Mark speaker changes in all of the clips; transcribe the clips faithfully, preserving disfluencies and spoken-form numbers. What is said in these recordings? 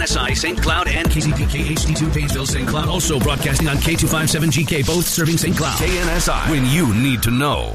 Speaker 1: S I, Saint Cloud, and K C P K H D two, Painesville, Saint Cloud. Also broadcasting on K two fifty-seven G K, both serving Saint Cloud. K N S I, when you need to know.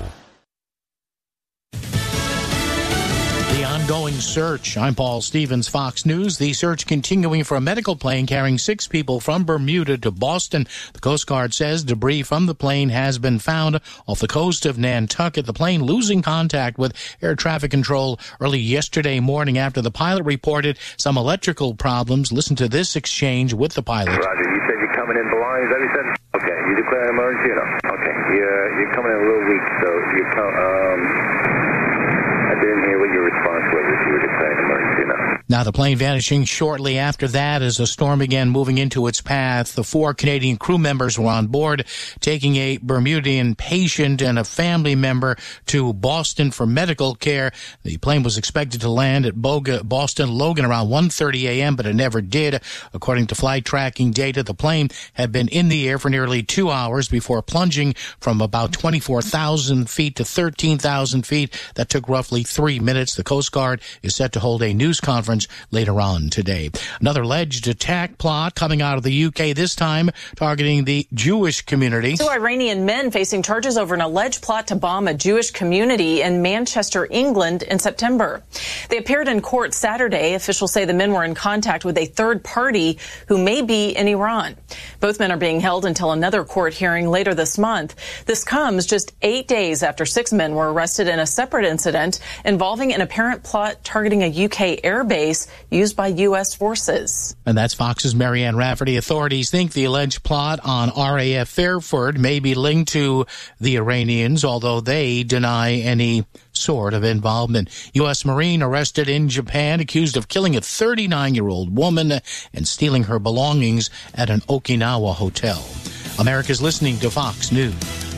Speaker 2: The ongoing search. I'm Paul Stevens, Fox News. The search continuing for a medical plane carrying six people from Bermuda to Boston. The Coast Guard says debris from the plane has been found off the coast of Nantucket. The plane losing contact with air traffic control early yesterday morning after the pilot reported some electrical problems. Listen to this exchange with the pilot.
Speaker 3: Roger, you said you're coming in belongings, is that what you said? Okay, you declare an emergency or no? Okay, you're, you're coming in a little weak, so you come, um... I didn't hear what your response was if you were declaring an emergency now.
Speaker 2: Now, the plane vanishing shortly after that as the storm began moving into its path. The four Canadian crew members were on board, taking a Bermudian patient and a family member to Boston for medical care. The plane was expected to land at Boga, Boston Logan around one thirty a.m., but it never did. According to flight tracking data, the plane had been in the air for nearly two hours before plunging from about twenty-four thousand feet to thirteen thousand feet. That took roughly three minutes. The Coast Guard is set to hold a news conference later on today. Another alleged attack plot coming out of the U K, this time targeting the Jewish community.
Speaker 4: Two Iranian men facing charges over an alleged plot to bomb a Jewish community in Manchester, England in September. They appeared in court Saturday. Officials say the men were in contact with a third party who may be in Iran. Both men are being held until another court hearing later this month. This comes just eight days after six men were arrested in a separate incident involving an apparent plot targeting a U K airbase used by U S forces.
Speaker 2: And that's Fox's Marianne Rafferty. Authorities think the alleged plot on R A F Fairford may be linked to the Iranians, although they deny any sort of involvement. U S Marine arrested in Japan, accused of killing a thirty-nine-year-old woman and stealing her belongings at an Okinawa hotel. America's listening to Fox News.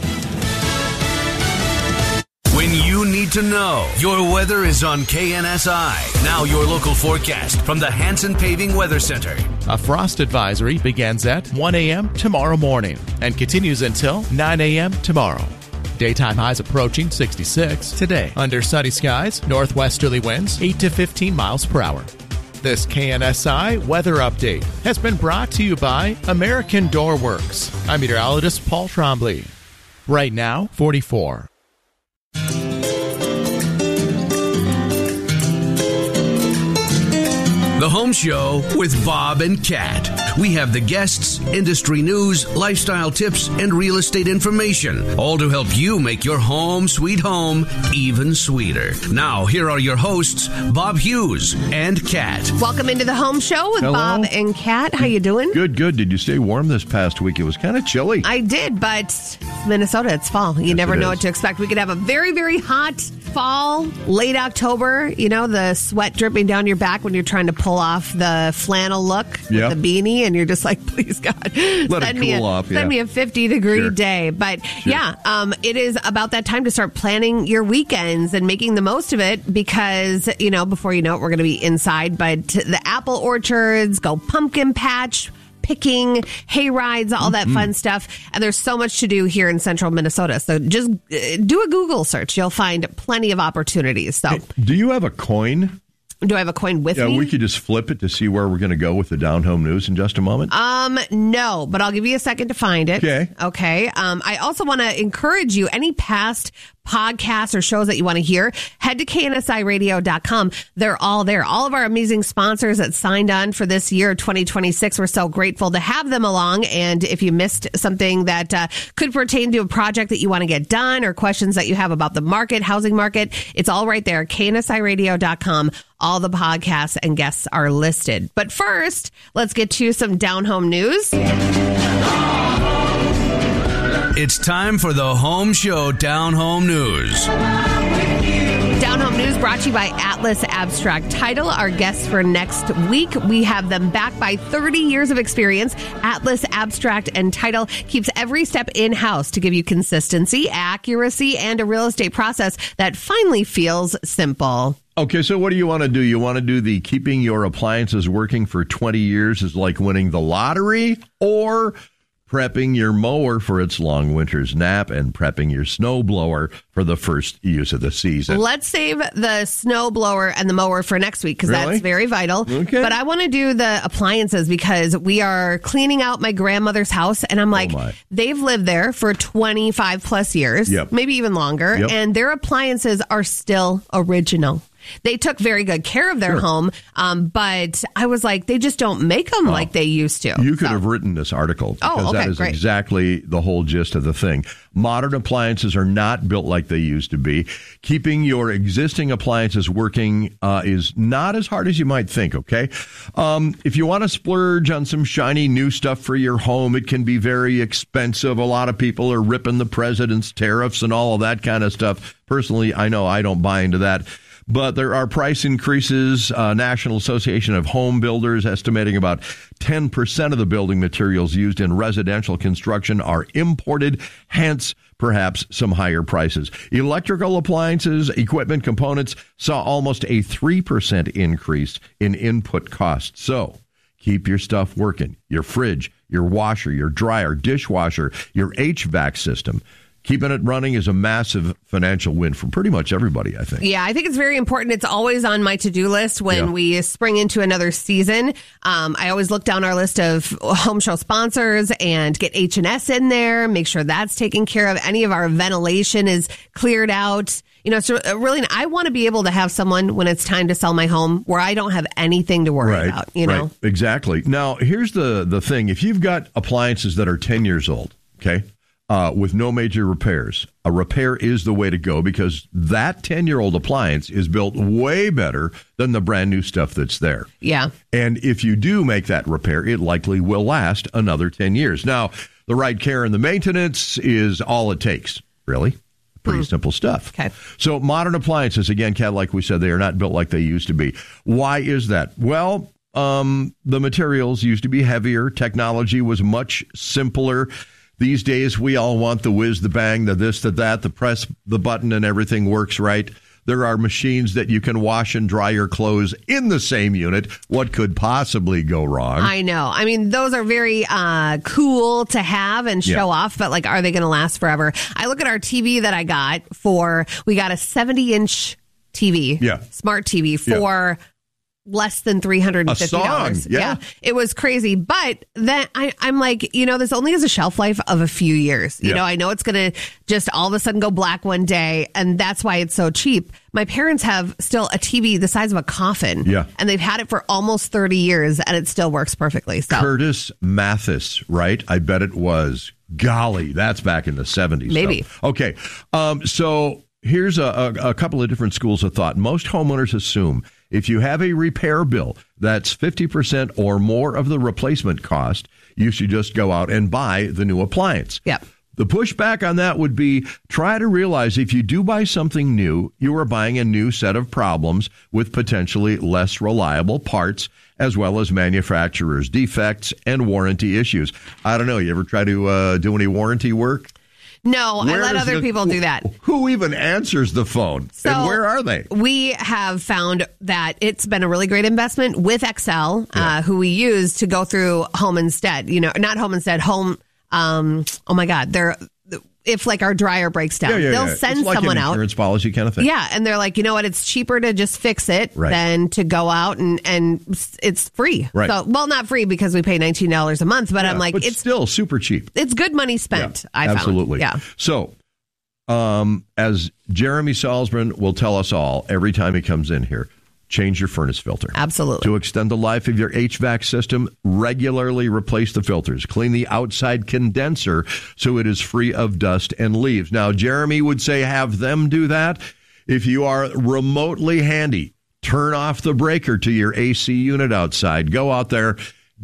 Speaker 1: When you need to know, your weather is on K N S I. Now your local forecast from the Hanson Paving Weather Center.
Speaker 5: A frost advisory begins at one a.m. tomorrow morning and continues until nine a.m. tomorrow. Daytime highs approaching sixty-six today. Under sunny skies, northwesterly winds eight to fifteen miles per hour. This K N S I weather update has been brought to you by American Door Works. I'm meteorologist Paul Trombley. Right now, forty-four.
Speaker 1: The Home Show with Bob and Kat. We have the guests, industry news, lifestyle tips, and real estate information, all to help you make your home sweet home even sweeter. Now, here are your hosts, Bob Hughes and Kat.
Speaker 6: Welcome into the Home Show with
Speaker 7: Hello.
Speaker 6: Bob and Kat. How you doing?
Speaker 7: Good, good. Did you stay warm this past week? It was kind of chilly.
Speaker 6: I did, but Minnesota, it's fall. You
Speaker 7: Yes,
Speaker 6: never
Speaker 7: it
Speaker 6: know
Speaker 7: is.
Speaker 6: what to expect. We could have a very, very hot fall, late October. You know, the sweat dripping down your back when you're trying to pull off the flannel look
Speaker 7: Yep.
Speaker 6: with the beanie, and you're just like, please, God,
Speaker 7: Let it
Speaker 6: send me
Speaker 7: cool
Speaker 6: a,
Speaker 7: off,
Speaker 6: Send
Speaker 7: yeah.
Speaker 6: me a fifty-degree
Speaker 7: Sure.
Speaker 6: day. But, yeah, um, it is about that time to start planning your weekends and making the most of it because, you know, before you know it, we're going to be inside. But the apple orchards, go pumpkin patch, picking, hay rides, all that
Speaker 7: Mm-hmm.
Speaker 6: fun stuff. And there's so much to do here in central Minnesota. So just uh, do a Google search. You'll find plenty of opportunities. So
Speaker 7: Do you have a coin?
Speaker 6: do I have a coin with
Speaker 7: Yeah,
Speaker 6: me?
Speaker 7: we could just flip it to see where we're going to go with the Down Home News in just a moment.
Speaker 6: Um, no, but I'll give you a second to find it.
Speaker 7: Okay.
Speaker 6: Okay. Um, I also want to encourage you, any past podcasts or shows that you want to hear, head to K N S I radio dot com. They're all there. All of our amazing sponsors that signed on for this year, twenty twenty-six. We're so grateful to have them along. And if you missed something that uh, could pertain to a project that you want to get done or questions that you have about the market, housing market, it's all right there. K N S I radio dot com. All the podcasts and guests are listed. But first, let's get to some Down Home News.
Speaker 1: It's time for the Home Show Down Home News.
Speaker 6: Down Home News brought to you by Atlas Abstract Title. Our guests for next week, we have them backed by thirty years of experience. Atlas Abstract and Title keeps every step in-house to give you consistency, accuracy, and a real estate process that finally feels simple.
Speaker 7: Okay, so what do you want to do? You want to do the keeping your appliances working for twenty years is like winning the lottery, or prepping your mower for its long winter's nap, and prepping your snow blower for the first use of the season.
Speaker 6: Let's save the snow blower and the mower for next week because
Speaker 7: Really?
Speaker 6: that's very vital.
Speaker 7: Okay.
Speaker 6: But I want to do the appliances because we are cleaning out my grandmother's house, and I'm like,
Speaker 7: my.
Speaker 6: they've lived there for twenty-five plus years,
Speaker 7: Yep.
Speaker 6: maybe even longer,
Speaker 7: Yep.
Speaker 6: and their appliances are still original. They took very good care of their
Speaker 7: Sure.
Speaker 6: home, um, but I was like, they just don't make them like they used to.
Speaker 7: You could
Speaker 6: So-
Speaker 7: have written this article
Speaker 6: Oh,
Speaker 7: because
Speaker 6: okay,
Speaker 7: that is
Speaker 6: great.
Speaker 7: exactly the whole gist of the thing. Modern appliances are not built like they used to be. Keeping your existing appliances working uh, is not as hard as you might think, okay? Um, if you want to splurge on some shiny new stuff for your home, it can be very expensive. A lot of people are ripping the president's tariffs and all of that kind of stuff. Personally, I know I don't buy into that. But there are price increases. Uh, National Association of Home Builders estimating about ten percent of the building materials used in residential construction are imported, hence perhaps some higher prices. Electrical appliances, equipment components saw almost a three percent increase in input costs. So keep your stuff working, your fridge, your washer, your dryer, dishwasher, your H V A C system. Keeping it running is a massive financial win for pretty much everybody, I think.
Speaker 6: Yeah, I think it's very important. It's always on my to-do list when
Speaker 7: Yeah.
Speaker 6: we spring into another season. Um, I always look down our list of home show sponsors and get H and S in there, make sure that's taken care of. Any of our ventilation is cleared out. You know, so really, I want to be able to have someone when it's time to sell my home where I don't have anything to worry
Speaker 7: Right,
Speaker 6: about, you know?
Speaker 7: right, exactly. Now, here's the, the thing. If you've got appliances that are ten years old, okay, uh, with no major repairs, a repair is the way to go because that ten-year-old appliance is built way better than the brand new stuff that's there.
Speaker 6: Yeah.
Speaker 7: And if you do make that repair, it likely will last another ten years. Now, the right care and the maintenance is all it takes, really. Pretty
Speaker 6: Hmm.
Speaker 7: simple stuff.
Speaker 6: Okay.
Speaker 7: So modern appliances, again, Kat, like we said, they are not built like they used to be. Why is that? Well, um, the materials used to be heavier. Technology was much simpler. These days, we all want the whiz, the bang, the this, the that, the press the button and everything works right. There are machines that you can wash and dry your clothes in the same unit. What could possibly go wrong?
Speaker 6: I know. I mean, those are very uh, cool to have and show
Speaker 7: Yeah.
Speaker 6: off, but like, are they going to last forever? I look at our T V that I got for, we got a seventy inch T V,
Speaker 7: Yeah.
Speaker 6: smart T V for less than three hundred fifty dollars.
Speaker 7: A song, yeah.
Speaker 6: It was crazy. But then I, I'm like, you know, this only has a shelf life of a few years. You
Speaker 7: Yeah.
Speaker 6: know, I know it's going to just all of a sudden go black one day, and that's why it's so cheap. My parents have still a T V the size of a coffin.
Speaker 7: Yeah.
Speaker 6: And they've had it for almost thirty years, and it still works perfectly. So
Speaker 7: Curtis Mathis, right? I bet it was. Golly, that's back in the seventies.
Speaker 6: Maybe.
Speaker 7: So. Okay. Um, so here's a, a, a couple of different schools of thought. Most homeowners assume if you have a repair bill that's fifty percent or more of the replacement cost, you should just go out and buy the new appliance.
Speaker 6: Yep.
Speaker 7: The pushback on that would be try to realize if you do buy something new, you are buying a new set of problems with potentially less reliable parts, as well as manufacturer's defects and warranty issues. I don't know. You ever try to uh, do any warranty work?
Speaker 6: No, I
Speaker 7: Where
Speaker 6: let
Speaker 7: is
Speaker 6: other
Speaker 7: the-
Speaker 6: people do that.
Speaker 7: Who even answers the phone?
Speaker 6: So
Speaker 7: and where are they?
Speaker 6: We have found that it's been a really great investment with Excel,
Speaker 7: Yeah.
Speaker 6: uh, who we use to go through Home Instead. You know, not Home Instead, Home. Um, oh my God, they're if like our dryer breaks down,
Speaker 7: Yeah, yeah,
Speaker 6: they'll
Speaker 7: yeah.
Speaker 6: send
Speaker 7: it's like
Speaker 6: someone
Speaker 7: an
Speaker 6: out.
Speaker 7: insurance policy kind of thing.
Speaker 6: Yeah, and they're like, you know what? It's cheaper to just fix it
Speaker 7: Right.
Speaker 6: than to go out and and it's free.
Speaker 7: Right.
Speaker 6: So, well, not free because we pay nineteen dollars a month, but I'm
Speaker 7: Yeah,
Speaker 6: like,
Speaker 7: but
Speaker 6: it's
Speaker 7: still super cheap.
Speaker 6: it's good money spent.
Speaker 7: Yeah,
Speaker 6: I found.
Speaker 7: absolutely.
Speaker 6: Yeah.
Speaker 7: So, um, as Jeremy Salzman will tell us all every time he comes in here, change your furnace filter.
Speaker 6: Absolutely.
Speaker 7: To extend the life of your H V A C system, regularly replace the filters. Clean the outside condenser so it is free of dust and leaves. Now, Jeremy would say have them do that. If you are remotely handy, turn off the breaker to your A C unit outside. Go out there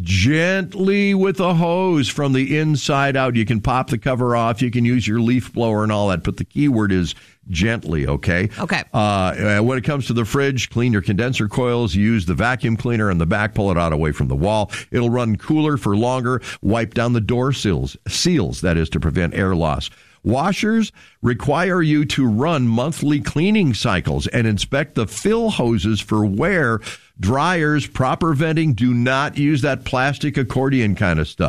Speaker 7: gently with a hose from the inside out. You can pop the cover off. You can use your leaf blower and all that. But the key word is gently, okay?
Speaker 6: Okay.
Speaker 7: Uh, when it comes to the fridge, clean your condenser coils. Use the vacuum cleaner in the back. Pull it out away from the wall. It'll run cooler for longer. Wipe down the door seals, seals, that is, to prevent air loss. Washers require you to run monthly cleaning cycles and inspect the fill hoses for wear. Dryers, proper venting, do not use that plastic accordion kind of stuff.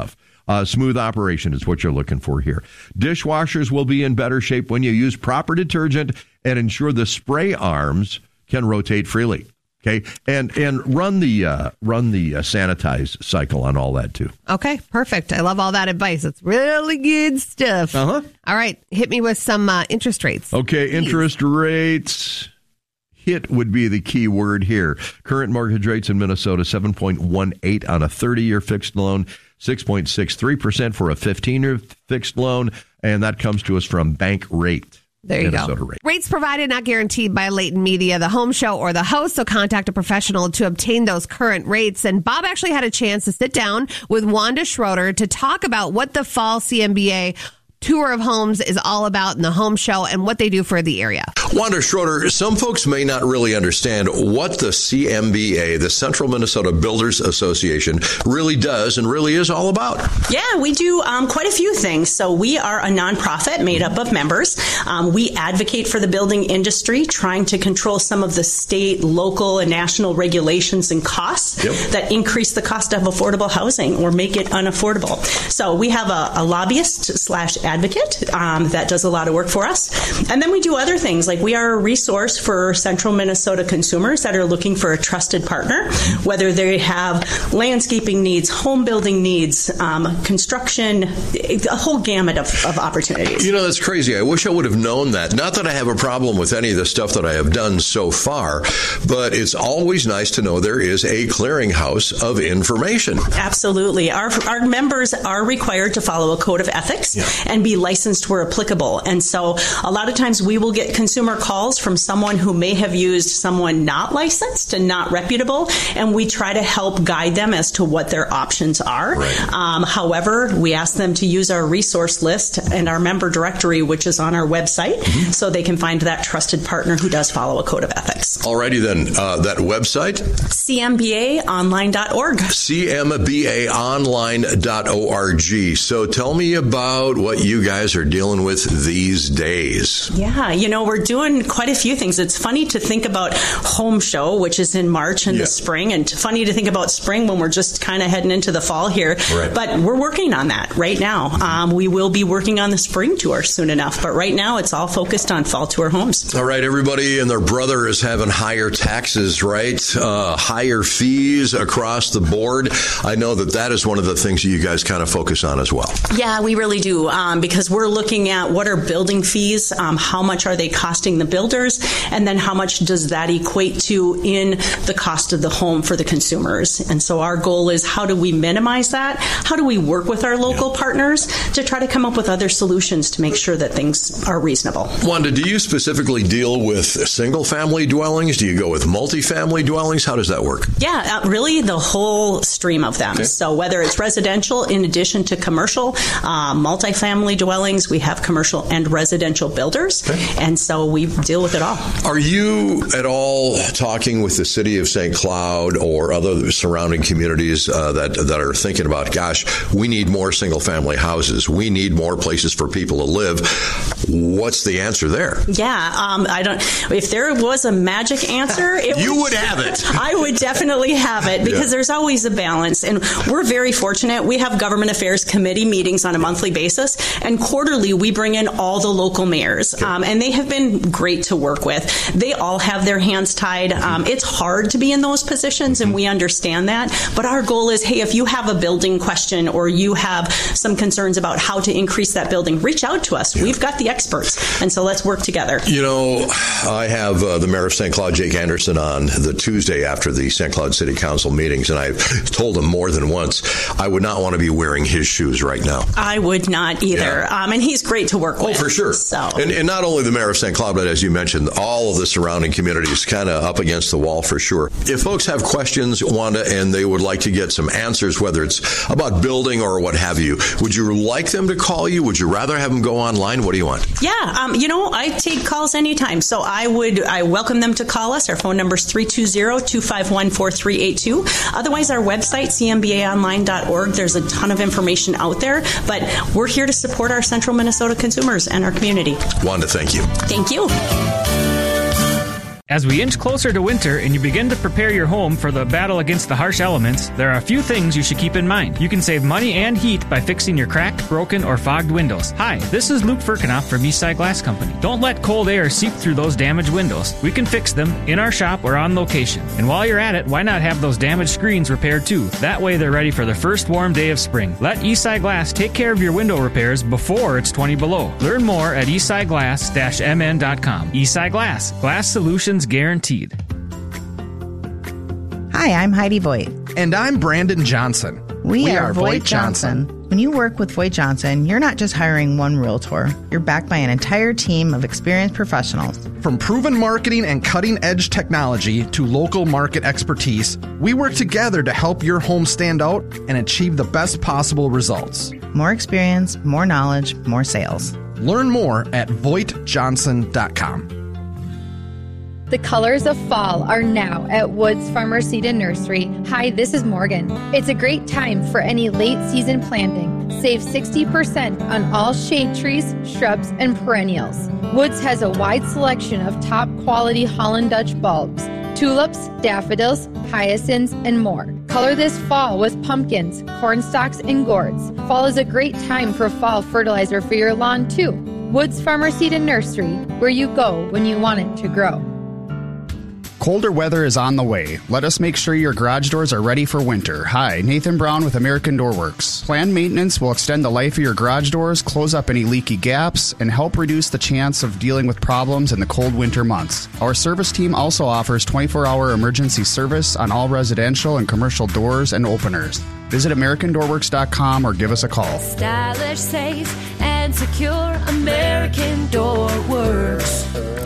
Speaker 7: Uh, smooth operation is what you're looking for here. Dishwashers will be in better shape when you use proper detergent and ensure the spray arms can rotate freely. Okay, and and run the uh, run the uh, sanitize cycle on all that too.
Speaker 6: Okay, perfect. I love all that advice. It's really good stuff.
Speaker 7: Uh huh.
Speaker 6: All right, hit me with some uh, interest rates.
Speaker 7: Okay,
Speaker 6: please.
Speaker 7: Interest rates. Hit would be the key word here. Current mortgage rates in Minnesota: seven point one eight on a thirty-year fixed loan, six point six three percent for a fifteen-year fixed loan, and that comes to us from Bank Rate.
Speaker 6: There you
Speaker 7: Minnesota
Speaker 6: go.
Speaker 7: Rate.
Speaker 6: Rates provided, not guaranteed by Leighton Media, the home show, or the host, so contact a professional to obtain those current rates. And Bob actually had a chance to sit down with Wanda Schroeder to talk about what the fall C M B A Tour of Homes is all about in the home show and what they do for the area.
Speaker 8: Wanda Schroeder, some folks may not really understand what the C M B A, the Central Minnesota Builders Association, really does and really is all about.
Speaker 9: Yeah, we do um, quite a few things. So we are a nonprofit made up of members. Um, we advocate for the building industry, trying to control some of the state, local, and national regulations and costs yep. that increase the cost of affordable housing or make it unaffordable. So we have a, a lobbyist slash advocate um, that does a lot of work for us. And then we do other things, like we are a resource for Central Minnesota consumers that are looking for a trusted partner, whether they have landscaping needs, home building needs, um, construction, a whole gamut of, of opportunities.
Speaker 8: You know, that's crazy. I wish I would have known that. Not that I have a problem with any of the stuff that I have done so far, but it's always nice to know there is a clearinghouse of information.
Speaker 9: Absolutely. Our, our members are required to follow a code of ethics yeah. and be licensed where applicable. And so a lot of times we will get consumer calls from someone who may have used someone not licensed and not reputable, and we try to help guide them as to what their options are. Right. Um, however, we ask them to use our resource list and our member directory, which is on our website, mm-hmm. so they can find that trusted partner who does follow a code of ethics.
Speaker 8: Alrighty then, uh, that website?
Speaker 9: C M B A online dot org.
Speaker 8: C M B A online dot org. So tell me about what you guys are dealing with these days.
Speaker 9: Yeah, you know, we're doing quite a few things. It's funny to think about Home Show, which is in March in yeah. the spring, and funny to think about spring when we're just kind of heading into the fall here. Right. But we're working on that right now. Um, we will be working on the spring tour soon enough, but right now it's all focused on fall tour homes.
Speaker 8: All right, everybody and their brother is having higher taxes, right? Uh, higher fees across the board. I know that that is one of the things that you guys kind of focus on as well.
Speaker 9: Yeah, we really do, um, because we're looking at what are building fees, um, how much are they costing the builders, and then how much does that equate to in the cost of the home for the consumers. And so our goal is, how do we minimize that? How do we work with our local yeah. partners to try to come up with other solutions to make sure that things are reasonable?
Speaker 8: Wanda, do you specifically deal with single-family dwellings? Do you go with multifamily dwellings? How does that work?
Speaker 9: Yeah, uh, really the whole stream of them. Okay. So whether it's residential in addition to commercial, uh, multifamily dwellings, we have commercial and residential builders. Okay. And so we deal with it all.
Speaker 8: Are you at all talking with the city of Saint Cloud or other surrounding communities uh, that that are thinking about, gosh, we need more single-family houses. We need more places for people to live. What's the answer there?
Speaker 9: Yeah, um, I don't. If there was a magic answer, it
Speaker 8: you
Speaker 9: would,
Speaker 8: would have it.
Speaker 9: I would definitely have it, because yeah. there's always a balance, and we're very fortunate. We have government affairs committee meetings on a monthly basis, and quarterly we bring in all the local mayors, okay. um, and they have been great to work with. They all have their hands tied. Um, it's hard to be in those positions, and we understand that. But our goal is, hey, if you have a building question or you have some concerns about how to increase that building, reach out to us. Yeah. We've got the experts, and so let's work together.
Speaker 8: You know, I have uh, the mayor of Saint Cloud, Jake Anderson, on the Tuesday after the Saint Cloud City Council meetings, and I've told him more than once I would not want to be wearing his shoes right now.
Speaker 9: I would not either. Yeah. Um, and he's great to work
Speaker 8: oh,
Speaker 9: with.
Speaker 8: Oh, for sure.
Speaker 9: So.
Speaker 8: And, and not only the mayor of Saint Cloud, but as you mentioned, all of the surrounding communities kind of up against the wall for sure. If folks have questions, Wanda, and they would like to get some answers, whether it's about building or what have you, would you like them to call you? Would you rather have them go online? What do you want?
Speaker 9: Yeah, um, you know, I take calls anytime. So I would, I welcome them to call us. Our phone number is three two zero, two five one, four three eight two. Otherwise, our website, C M B A online dot org. There's a ton of information out there, but we're here to support our Central Minnesota consumers and our community.
Speaker 8: Wanda, thank you.
Speaker 9: Thank you.
Speaker 10: As we inch closer to winter and you begin to prepare your home for the battle against the harsh elements, there are a few things you should keep in mind. You can save money and heat by fixing your cracked, broken, or fogged windows. Hi, this is Luke Firkinoff from Eastside Glass Company. Don't let cold air seep through those damaged windows. We can fix them in our shop or on location. And while you're at it, why not have those damaged screens repaired too? That way they're ready for the first warm day of spring. Let Eastside Glass take care of your window repairs before it's twenty below. Learn more at eastside glass dash m n dot com. Eastside Glass. Glass solutions guaranteed.
Speaker 11: Hi, I'm Heidi Voigt.
Speaker 12: And I'm Brandon Johnson.
Speaker 11: We, we are, are Voigt Johnson. Johnson. When you work with Voigt Johnson, you're not just hiring one realtor. You're backed by an entire team of experienced professionals.
Speaker 12: From proven marketing and cutting-edge technology to local market expertise, we work together to help your home stand out and achieve the best possible results.
Speaker 11: More experience, more knowledge, more sales.
Speaker 12: Learn more at voigt johnson dot com.
Speaker 13: The colors of fall are now at Woods Farmer Seed and Nursery. Hi, this is Morgan. It's a great time for any late season planting. Save sixty percent on all shade trees, shrubs, and perennials. Woods has a wide selection of top quality Holland Dutch bulbs, tulips, daffodils, hyacinths, and more. Color this fall with pumpkins, corn stalks, and gourds. Fall is a great time for fall fertilizer for your lawn too. Woods Farmer Seed and Nursery, where you go when you want it to grow.
Speaker 14: Colder weather is on the way. Let us make sure your garage doors are ready for winter. Hi, Nathan Brown with American Door Works. Planned maintenance will extend the life of your garage doors, close up any leaky gaps, and help reduce the chance of dealing with problems in the cold winter months. Our service team also offers twenty-four hour emergency service on all residential and commercial doors and openers. Visit American Door Works dot com or give us a call.
Speaker 15: Stylish, safe, and secure. American Door Works.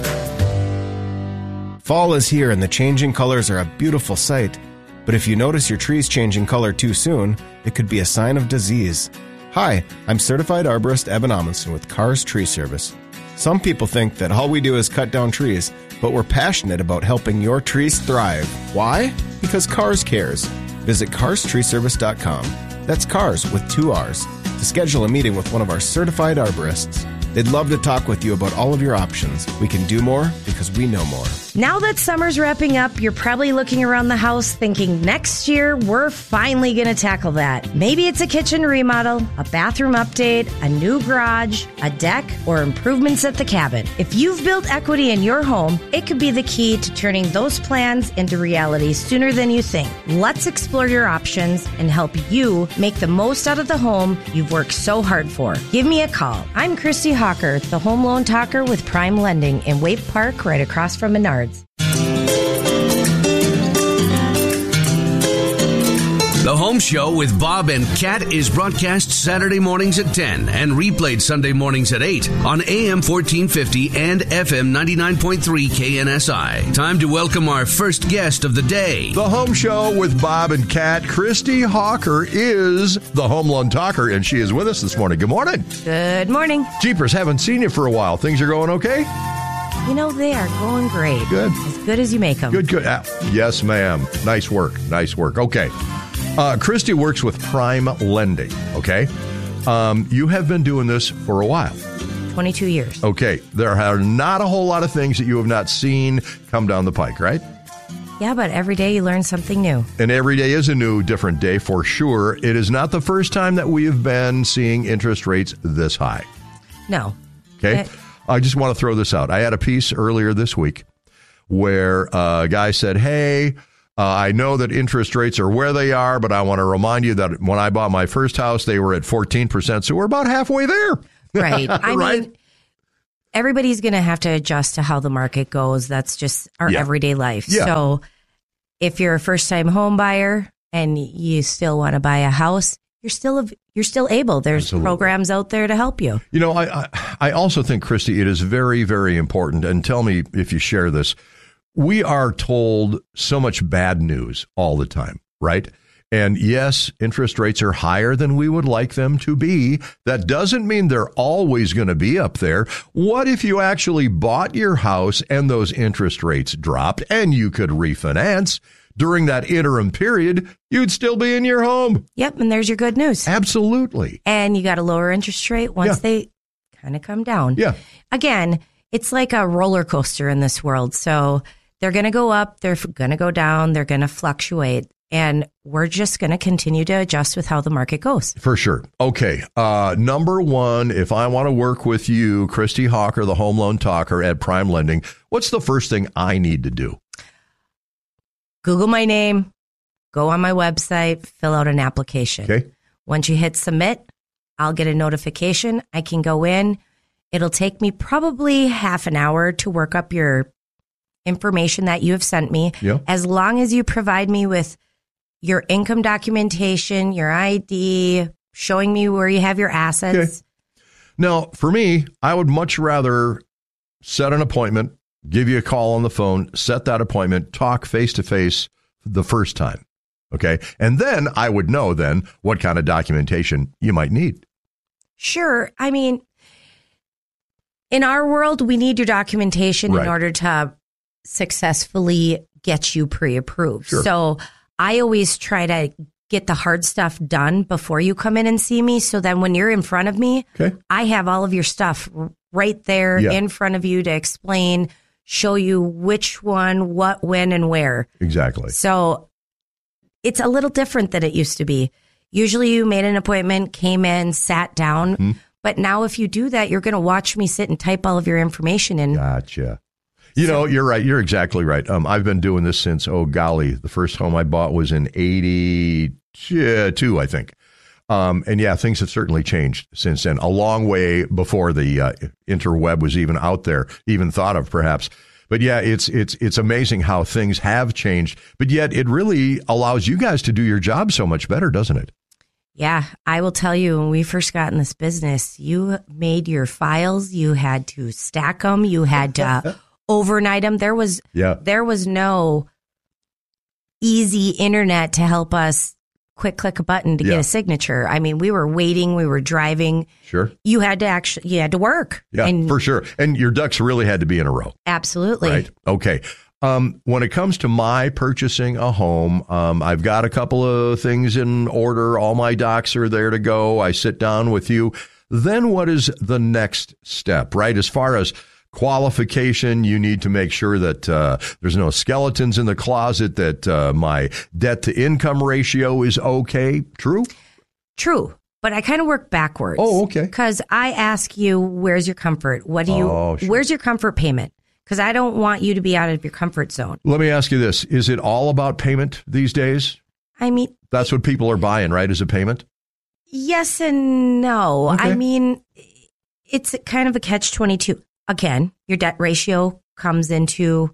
Speaker 16: Fall is here and the changing colors are a beautiful sight. But if you notice your trees changing color too soon, it could be a sign of disease. Hi, I'm certified arborist Eben Amundsen with Cars Tree Service. Some people think that all we do is cut down trees, but we're passionate about helping your trees thrive. Why? Because Cars cares. Visit cars tree service dot com. That's Cars with two R's. To schedule a meeting with one of our certified arborists. They'd love to talk with you about all of your options. We can do more because we know more.
Speaker 17: Now that summer's wrapping up, you're probably looking around the house thinking next year we're finally going to tackle that. Maybe it's a kitchen remodel, a bathroom update, a new garage, a deck, or improvements at the cabin. If you've built equity in your home, it could be the key to turning those plans into reality sooner than you think. Let's explore your options and help you make the most out of the home you've worked so hard for. Give me a call. I'm Christy Hawker, the home loan talker with Prime Lending in Waite Park, right across from Menards.
Speaker 1: The Home Show with Bob and Kat is broadcast Saturday mornings at ten and replayed Sunday mornings at eight on A M fourteen fifty and F M ninety-nine point three K N S I. Time to welcome our first guest of the day.
Speaker 7: The Home Show with Bob and Kat. Christy Hawker is the Home Loan Talker, and she is with us this morning. Good morning.
Speaker 17: Good morning.
Speaker 7: Jeepers, haven't seen you for a while. Things are going okay?
Speaker 17: You know, they are going great.
Speaker 7: Good.
Speaker 17: As good as you make them.
Speaker 7: Good, good. Uh, yes, ma'am. Nice work. Nice work. Okay. Uh, Christy works with Prime Lending, okay? Um, you have been doing this for a while.
Speaker 17: twenty-two years.
Speaker 7: Okay. There are not a whole lot of things that you have not seen come down the pike, right?
Speaker 17: Yeah, but every day you learn something new.
Speaker 7: And every day is a new, different day for sure. It is not the first time that we have been seeing interest rates this high.
Speaker 17: No.
Speaker 7: Okay.
Speaker 17: It-
Speaker 7: I just want to throw this out. I had a piece earlier this week where a guy said, hey, uh, I know that interest rates are where they are, but I want to remind you that when I bought my first house, they were at fourteen percent. So we're about halfway there.
Speaker 17: Right. I
Speaker 7: right?
Speaker 17: mean, everybody's going to have to adjust to how the market goes. That's just our
Speaker 7: yeah.
Speaker 17: everyday life.
Speaker 7: Yeah.
Speaker 17: So if you're a first time home buyer and you still want to buy a house, you're still you're still able. There's
Speaker 7: Absolutely. programs
Speaker 17: out there to help you.
Speaker 7: You know, I, I I also think, Christy, it is very, very important. And tell me if you share this. We are told so much bad news all the time, right? And yes, interest rates are higher than we would like them to be. That doesn't mean they're always going to be up there. What if you actually bought your house and those interest rates dropped and you could refinance? During that interim period, you'd still be in your home.
Speaker 17: Yep, and there's your good news.
Speaker 7: Absolutely.
Speaker 17: And you got a lower interest rate once yeah. they kind of come down.
Speaker 7: Yeah.
Speaker 17: Again, it's like a roller coaster in this world. So They're going to go up. They're going to go down. They're going to fluctuate. And we're just going to continue to adjust with how the market goes.
Speaker 7: For sure. Okay. Uh, number one, if I want to work with you, Christy Hawker, the home loan talker at Prime Lending, what's the first thing I need to do?
Speaker 17: Google my name, go on my website, fill out an application.
Speaker 7: Okay.
Speaker 17: Once you hit submit, I'll get a notification. I can go in. It'll take me probably half an hour to work up your information that you have sent me.
Speaker 7: Yeah.
Speaker 17: As long as you provide me with your income documentation, your I D, showing me where you have your assets.
Speaker 7: Okay. Now, for me, I would much rather set an appointment, give you a call on the phone, set that appointment, talk face-to-face the first time, okay? And then I would know then what kind of documentation you might need.
Speaker 17: Sure. I mean, in our world, we need your documentation
Speaker 7: Right.
Speaker 17: in order to successfully get you pre-approved.
Speaker 7: Sure.
Speaker 17: So I always try to get the hard stuff done before you come in and see me. So then when you're in front of me,
Speaker 7: okay.
Speaker 17: I have all of your stuff right there
Speaker 7: Yeah.
Speaker 17: in front of you to explain, show you which one, what, when, and where.
Speaker 7: Exactly.
Speaker 17: So it's a little different than it used to be. Usually you made an appointment, came in, sat down.
Speaker 7: Mm-hmm.
Speaker 17: But now if you do that, you're going to watch me sit and type all of your information in.
Speaker 7: Gotcha. You know, you're right. You're exactly right. Um, I've been doing this since, oh, golly, the first home I bought was in eighty-two, I think. Um, and yeah, things have certainly changed since then, a long way before the uh, interweb was even out there, even thought of perhaps. But yeah, it's it's it's amazing how things have changed. But yet it really allows you guys to do your job so much better, doesn't it?
Speaker 17: Yeah, I will tell you, when we first got in this business, you made your files, you had to stack them, you had to overnight them. There was
Speaker 7: yeah.
Speaker 17: there was no easy internet to help us quick click a button to
Speaker 7: Yeah.
Speaker 17: get a signature. I mean, we were waiting, we were driving.
Speaker 7: Sure.
Speaker 17: You had to actually, you had to work.
Speaker 7: Yeah,
Speaker 17: and
Speaker 7: for sure. And your ducks really had to be in a row.
Speaker 17: Absolutely.
Speaker 7: Right. Okay. Um, when it comes to my purchasing a home, um, I've got a couple of things in order. All my docs are there to go. I sit down with you. Then what is the next step, right? As far as qualification, you need to make sure that uh, there's no skeletons in the closet, that uh, my debt to income ratio is okay. True?
Speaker 17: True. But I kind of work backwards.
Speaker 7: Oh, okay.
Speaker 17: Because I ask you, where's your comfort? What do you,
Speaker 7: Oh, sure.
Speaker 17: where's your comfort payment? Because I don't want you to be out of your comfort zone.
Speaker 7: Let me ask you this. Is it all about payment these days?
Speaker 17: I mean,
Speaker 7: That's what people are buying, right? Is a payment?
Speaker 17: yes and no.
Speaker 7: Okay.
Speaker 17: I mean, it's kind of a catch twenty-two. Again, your debt ratio comes into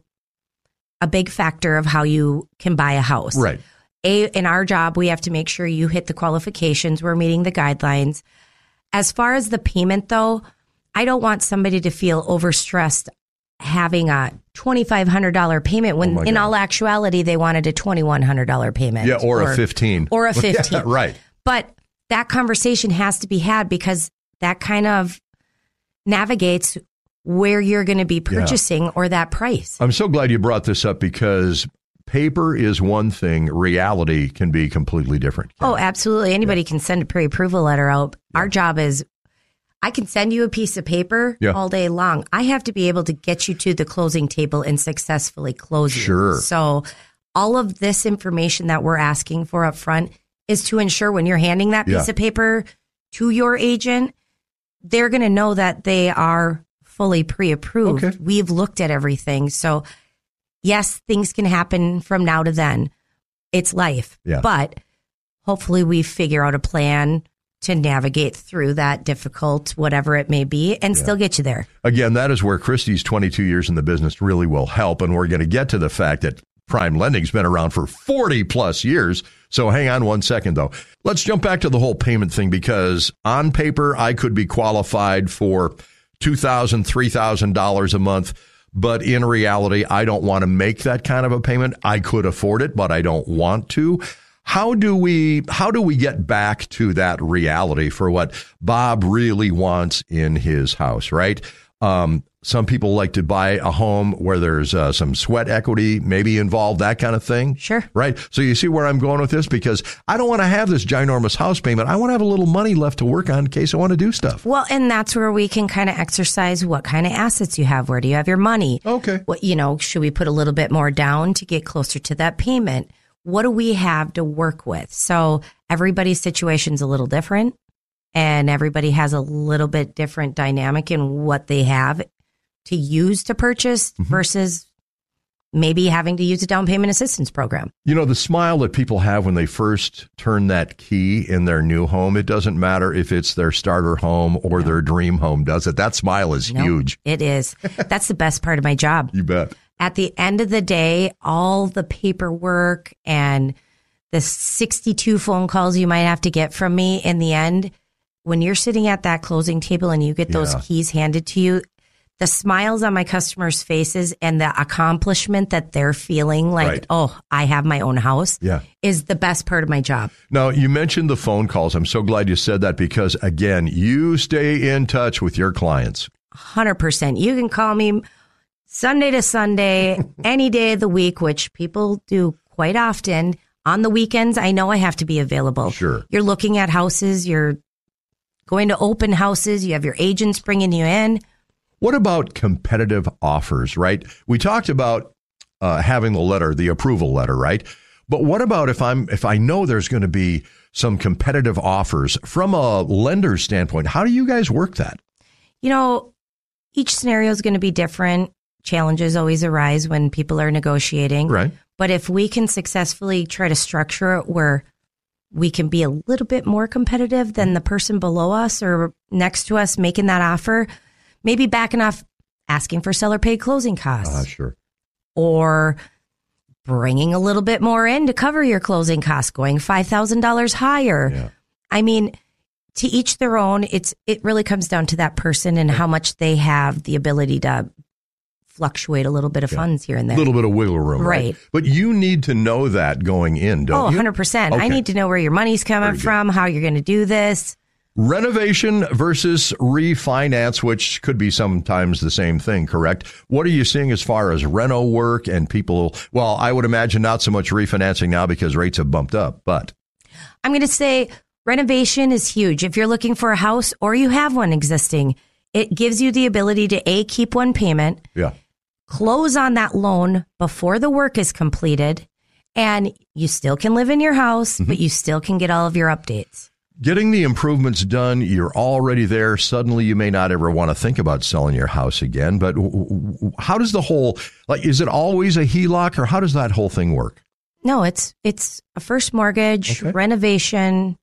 Speaker 17: a big factor of how you can buy a house.
Speaker 7: Right.
Speaker 17: A, in our job, we have to make sure you hit the qualifications. We're meeting the guidelines. As far as the payment, though, I don't want somebody to feel overstressed having a twenty-five hundred dollars payment when
Speaker 7: Oh my
Speaker 17: in
Speaker 7: God.
Speaker 17: all actuality, they wanted a twenty-one hundred dollars payment.
Speaker 7: Yeah, or, a fifteen.
Speaker 17: Or a fifteen.
Speaker 7: Yeah, right.
Speaker 17: But that conversation has to be had because that kind of navigates where you're going to be purchasing or that price.
Speaker 7: I'm so glad you brought this up because paper is one thing. Reality can be completely different.
Speaker 17: Oh, absolutely. Anybody can send a pre-approval letter out. Our job is I can send you a piece of paper
Speaker 7: Yeah.
Speaker 17: all day long. I have to be able to get you to the closing table and successfully close you.
Speaker 7: Sure.
Speaker 17: So all of this information that we're asking for up front is to ensure when you're handing that piece
Speaker 7: Yeah.
Speaker 17: of paper to your agent, they're going to know that they are fully pre-approved.
Speaker 7: Okay.
Speaker 17: We've looked at everything. So yes, things can happen from now to then. It's life.
Speaker 7: Yeah.
Speaker 17: But hopefully we figure out a plan to navigate through that difficult, whatever it may be, and
Speaker 7: Yeah.
Speaker 17: still get you there.
Speaker 7: Again, that is where Christy's twenty-two years in the business really will help. And we're going to get to the fact that Prime Lending's been around for forty plus years. So hang on one second, though. Let's jump back to the whole payment thing, because on paper, I could be qualified for two thousand dollars, three thousand dollars a month. But in reality, I don't want to make that kind of a payment. I could afford it, but I don't want to. How do we how do we get back to that reality for what Bob really wants in his house, right? Um, Some people like to buy a home where there's uh, some sweat equity maybe involved, that kind of thing.
Speaker 17: Sure.
Speaker 7: Right? So you see where I'm going with this? Because I don't want to have this ginormous house payment. I want to have a little money left to work on in case I want to do stuff.
Speaker 17: Well, and that's where we can kind of exercise what kind of assets you have. Where do you have your money?
Speaker 7: Okay.
Speaker 17: What, you know, should we put a little bit more down to get closer to that payment? What do we have to work with? So everybody's situation's a little different, and everybody has a little bit different dynamic in what they have to use to purchase mm-hmm. versus maybe having to use a down payment assistance program.
Speaker 7: You know, the smile that people have when they first turn that key in their new home, it doesn't matter if it's their starter home or no. their dream home, does it? That smile is
Speaker 17: no,
Speaker 7: huge.
Speaker 17: It is. That's the best part of my job.
Speaker 7: You bet.
Speaker 17: At the end of the day, all the paperwork and the sixty-two phone calls you might have to get from me in the end, when you're sitting at that closing table and you get those yeah. keys handed to you, the smiles on my customers' faces and the accomplishment that they're feeling like, right. oh, I have my own house
Speaker 7: yeah.
Speaker 17: is the best part of my job.
Speaker 7: Now, you mentioned the phone calls. I'm so glad you said that because, again, you stay in touch with your clients.
Speaker 17: one hundred percent. You can call me Sunday to Sunday, any day of the week, which people do quite often. On the weekends, I know I have to be available.
Speaker 7: Sure.
Speaker 17: You're looking at houses. You're going to open houses. You have your agents bringing you in.
Speaker 7: What about competitive offers, right? We talked about uh, having the letter, the approval letter, right? But what about if I'm if I know there's going to be some competitive offers from a lender's standpoint? How do you guys work that?
Speaker 17: You know, each scenario is going to be different. Challenges always arise when people are negotiating.
Speaker 7: Right.
Speaker 17: But if we can successfully try to structure it where we can be a little bit more competitive than the person below us or next to us making that offer, maybe backing off, asking for seller paid closing costs.
Speaker 7: Uh, sure.
Speaker 17: Or bringing a little bit more in to cover your closing costs, going five thousand dollars higher.
Speaker 7: Yeah.
Speaker 17: I mean, to each their own. It's It really comes down to that person and how much they have the ability to fluctuate a little bit of yeah. funds here and there.
Speaker 7: A little bit of wiggle room, right.
Speaker 17: right?
Speaker 7: But you need to know that going in, don't
Speaker 17: oh,
Speaker 7: you?
Speaker 17: one hundred percent.
Speaker 7: Okay.
Speaker 17: I need to know where your money's coming from, how you're going to do this.
Speaker 7: Renovation versus refinance, which could be sometimes the same thing, correct? What are you seeing as far as reno work and people? Well, I would imagine not so much refinancing now because rates have bumped up, but
Speaker 17: I'm going to say renovation is huge. If you're looking for a house or you have one existing, it gives you the ability to A, keep one payment,
Speaker 7: yeah,
Speaker 17: close on that loan before the work is completed, and you still can live in your house, mm-hmm. but you still can get all of your updates.
Speaker 7: Getting the improvements done, you're already there. Suddenly you may not ever want to think about selling your house again. But how does the whole, like, is it always a H E L O C or how does that whole thing work?
Speaker 17: No, it's it's a first mortgage, okay. renovation,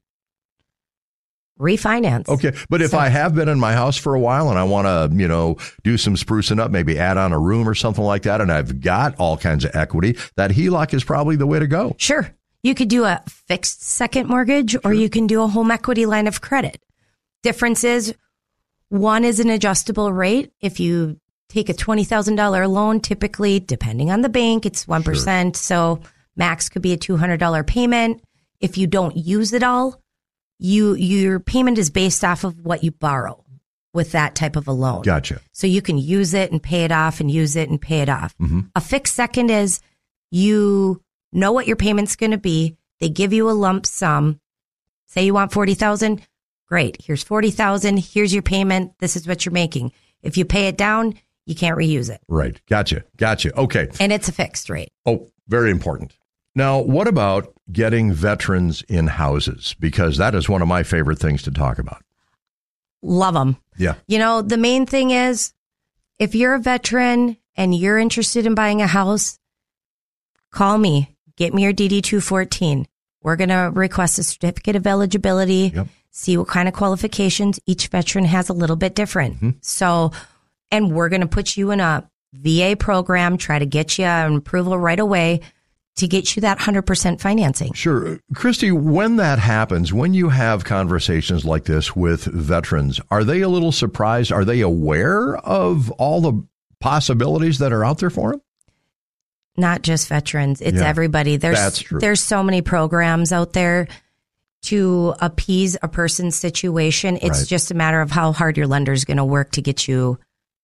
Speaker 17: refinance.
Speaker 7: Okay. But if so, I have been in my house for a while and I want to, you know, do some sprucing up, maybe add on a room or something like that, and I've got all kinds of equity, that H E L O C is probably the way to go.
Speaker 17: Sure. You could do a fixed second mortgage or you can do a home equity line of credit. Difference is one is an adjustable rate. If you take a twenty thousand dollars loan, typically, depending on the bank, it's one percent. Sure. So max could be a two hundred dollars payment. If you don't use it all, you your payment is based off of what you borrow with that type of a loan.
Speaker 7: Gotcha.
Speaker 17: So you can use it and pay it off and use it and pay it off.
Speaker 7: Mm-hmm.
Speaker 17: A fixed second is you know what your payment's going to be. They give you a lump sum. Say you want forty thousand dollars. Great. Here's forty thousand dollars. Here's your payment. This is what you're making. If you pay it down, you can't reuse it.
Speaker 7: Right. Gotcha. Gotcha. Okay.
Speaker 17: And it's a fixed rate.
Speaker 7: Oh, very important. Now, what about getting veterans in houses? Because that is one of my favorite things to talk about.
Speaker 17: Love them.
Speaker 7: Yeah.
Speaker 17: You know, the main thing is if you're a veteran and you're interested in buying a house, call me. Get me your D D two fourteen. We're going to request a certificate of eligibility,
Speaker 7: yep.
Speaker 17: see what kind of qualifications each veteran has a little bit different.
Speaker 7: Mm-hmm.
Speaker 17: So, and we're going to put you in a V A program, try to get you an approval right away to get you that one hundred percent financing.
Speaker 7: Sure. Christy, when that happens, when you have conversations like this with veterans, are they a little surprised? Are they aware of all the possibilities that are out there for them?
Speaker 17: Not just veterans. It's
Speaker 7: yeah,
Speaker 17: everybody. There's
Speaker 7: that's true.
Speaker 17: There's so many programs out there to appease a person's situation. It's
Speaker 7: right.
Speaker 17: just a matter of how hard your lender is going to work to get you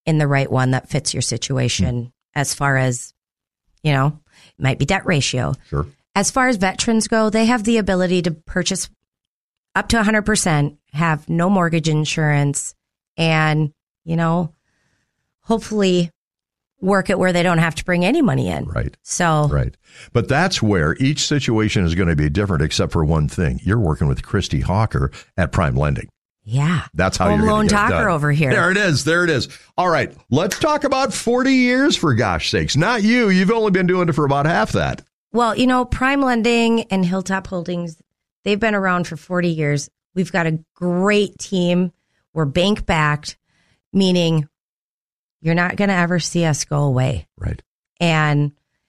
Speaker 17: in the right one that fits your situation mm. as far as, you know, it might be debt ratio.
Speaker 7: Sure.
Speaker 17: As far as veterans go, they have the ability to purchase up to one hundred percent, have no mortgage insurance, and, you know, hopefully work it where they don't have to bring any money in.
Speaker 7: Right.
Speaker 17: So.
Speaker 7: Right. But that's where each situation is going to be different, except for one thing. You're working with Christy Hawker at Prime Lending.
Speaker 17: Yeah.
Speaker 7: That's how
Speaker 17: Home
Speaker 7: you're
Speaker 17: loan
Speaker 7: going to get it
Speaker 17: talker
Speaker 7: done.
Speaker 17: over here.
Speaker 7: There it is. There it is. All right. Let's talk about forty years, for gosh sakes. Not you. You've only been doing it for about half that.
Speaker 17: Well, you know, Prime Lending and Hilltop Holdings, they've been around for forty years. We've got a great team. We're bank backed, meaning you're not going to ever see us go away.
Speaker 7: Right.
Speaker 17: And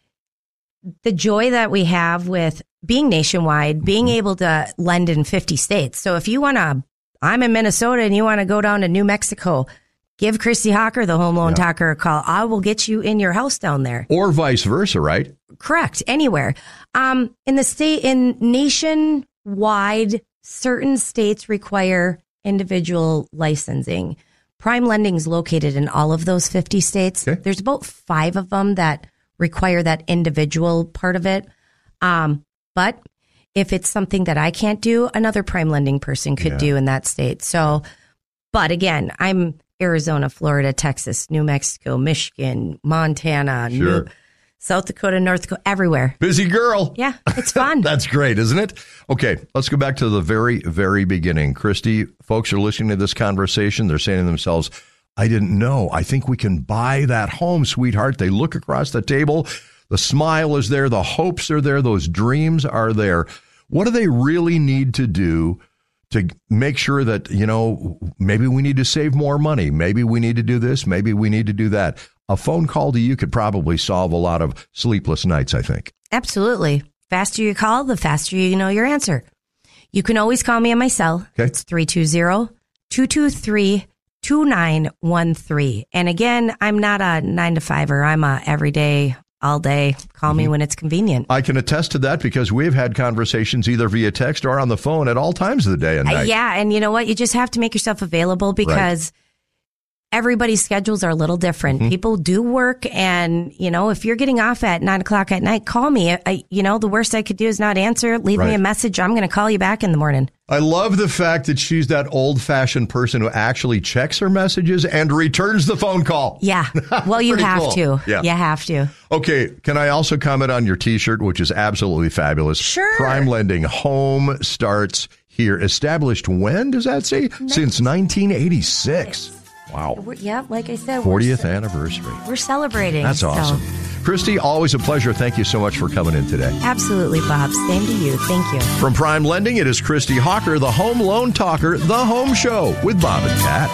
Speaker 17: the joy that we have with being nationwide, being mm-hmm. able to lend in fifty states. So if you want to, I'm in Minnesota and you want to go down to New Mexico, give Christy Hawker, the home loan yeah. talker, a call. I will get you in your house down there.
Speaker 7: Or vice versa, right?
Speaker 17: Correct. Anywhere. Um, in the state, in nationwide, certain states require individual licensing. Prime Lending is located in all of those fifty states. Okay. There's about five of them that require that individual part of it. Um, but if it's something that I can't do, another Prime Lending person could yeah. do in that state. So, but again, I'm Arizona, Florida, Texas, New Mexico, Michigan, Montana,
Speaker 7: sure.
Speaker 17: New, South Dakota, North Dakota, everywhere.
Speaker 7: Busy girl.
Speaker 17: Yeah, it's fun.
Speaker 7: That's great, isn't it? Okay, let's go back to the very, very beginning. Christy, folks are listening to this conversation. They're saying to themselves, I didn't know. I think we can buy that home, sweetheart. They look across the table. The smile is there. The hopes are there. Those dreams are there. What do they really need to do to make sure that, you know, maybe we need to save more money? Maybe we need to do this. Maybe we need to do that. A phone call to you could probably solve a lot of sleepless nights, I think.
Speaker 17: Absolutely. Faster you call, the faster you know your answer. You can always call me on my cell.
Speaker 7: Okay.
Speaker 17: It's three two zero, two two three, two nine one three. And again, I'm not a nine to fiver. I'm a everyday, all day. Call mm-hmm. me when it's convenient.
Speaker 7: I can attest to that because we've had conversations either via text or on the phone at all times of the day and night.
Speaker 17: Uh, yeah. And you know what? You just have to make yourself available because right. everybody's schedules are a little different. Mm-hmm. People do work. And, you know, if you're getting off at nine o'clock at night, call me. I, you know, the worst I could do is not answer. Leave right. me a message. I'm going to call you back in the morning.
Speaker 7: I love the fact that she's that old-fashioned person who actually checks her messages and returns the phone call.
Speaker 17: Yeah. Well, you have
Speaker 7: cool.
Speaker 17: to.
Speaker 7: Yeah.
Speaker 17: You have to.
Speaker 7: Okay. Can I also comment on your T-shirt, which is absolutely fabulous?
Speaker 17: Sure.
Speaker 7: Prime Lending. Home starts here. Established when, does that say? nineteen Since nineteen eighty-six. Wow.
Speaker 17: We're, yeah, like I said.
Speaker 7: fortieth we're, anniversary.
Speaker 17: We're celebrating.
Speaker 7: That's awesome. So. Christy, always a pleasure. Thank you so much for coming in today.
Speaker 17: Absolutely, Bob. Same to you. Thank you.
Speaker 7: From Prime Lending, it is Christy Hawker, the home loan talker, The Home Show with Bob and Kat.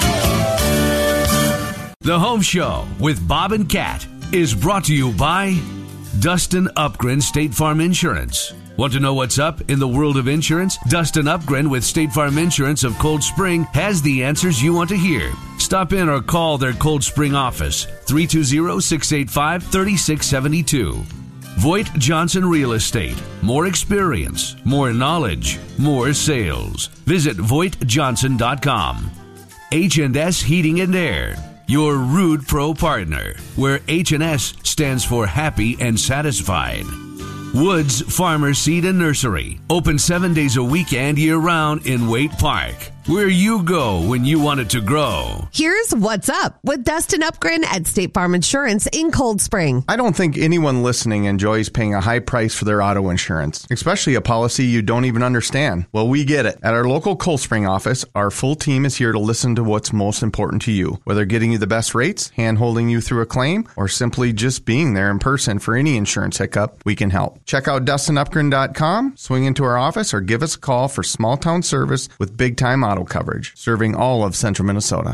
Speaker 1: The Home Show with Bob and Kat is brought to you by Dustin Upgren State Farm Insurance. Want to know what's up in the world of insurance? Dustin Upgren with State Farm Insurance of Cold Spring has the answers you want to hear. Stop in or call their Cold Spring office, three two zero, six eight five, three six seven two. Voigt Johnson Real Estate. More experience, more knowledge, more sales. Visit voigt johnson dot com. H and S Heating and Air. Your Rude Pro partner, where H and S stands for happy and satisfied. Woods Farmer Seed and Nursery. Open seven days a week and year-round in Waite Park. Where you go when you want it to grow.
Speaker 6: Here's what's up with Dustin Upgren at State Farm Insurance in Cold Spring.
Speaker 12: I don't think anyone listening enjoys paying a high price for their auto insurance, especially a policy you don't even understand. Well, we get it. At our local Cold Spring office, our full team is here to listen to what's most important to you. Whether getting you the best rates, hand-holding you through a claim, or simply just being there in person for any insurance hiccup, we can help. Check out dustin upgren dot com, swing into our office, or give us a call for small-town service with big-time auto coverage, serving all of central Minnesota.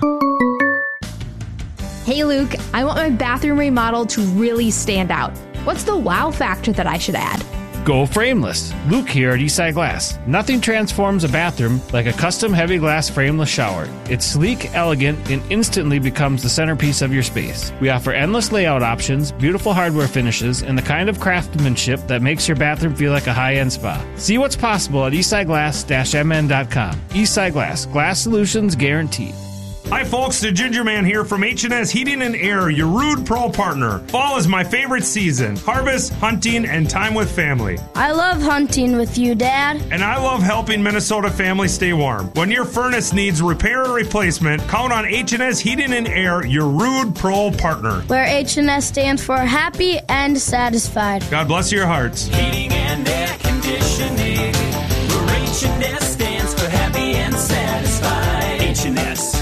Speaker 18: Hey Luke, I want my bathroom remodel to really stand out. What's the wow factor that I should add?
Speaker 10: Go frameless. Luke here at Eastside Glass. Nothing transforms a bathroom like a custom heavy glass frameless shower. It's sleek, elegant, and instantly becomes the centerpiece of your space. We offer endless layout options, beautiful hardware finishes, and the kind of craftsmanship that makes your bathroom feel like a high-end spa. See what's possible at eastside glass dash m n dot com. Eastside Glass. Glass solutions guaranteed.
Speaker 19: Hi folks, the Ginger Man here from H and S Heating and Air, your Rude Pro partner. Fall is my favorite season. Harvest, hunting, and time with family.
Speaker 20: I love hunting with you, Dad.
Speaker 19: And I love helping Minnesota families stay warm. When your furnace needs repair or replacement, count on H and S Heating and Air, your Rude Pro partner.
Speaker 20: Where H and S stands for happy and satisfied.
Speaker 19: God bless your hearts.
Speaker 21: Heating and air conditioning. Where H and S stands for happy and satisfied. H and S.